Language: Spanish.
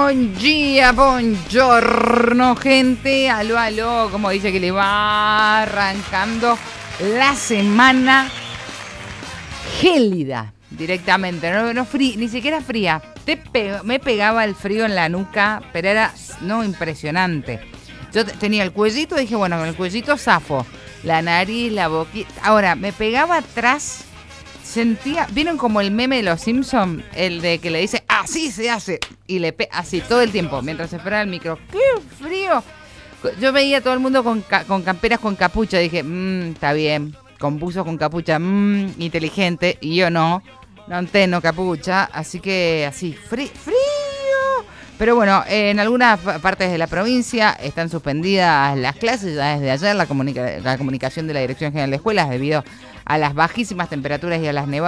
Buen día, buongiorno, gente. Aló, aló, como dice que le va arrancando la semana gélida directamente, no ni siquiera fría. Me pegaba el frío en la nuca, pero era impresionante. Yo tenía el cuellito, dije, bueno, con el cuellito zafo. La nariz, la boquita. Ahora, me pegaba atrás. Sentía, ¿vieron como el meme de los Simpsons? El de que le dice, así se hace. Y le así todo el tiempo, mientras esperaba el micro. ¡Qué frío! Yo veía a todo el mundo con camperas con capucha. Dije, está bien. Con buzos con capucha, inteligente. Y yo no tengo capucha. Así que así, frío. Pero bueno, en algunas partes de la provincia están suspendidas las clases ya desde ayer. La comunicación de la Dirección General de Escuelas debido a las bajísimas temperaturas y a las nevadas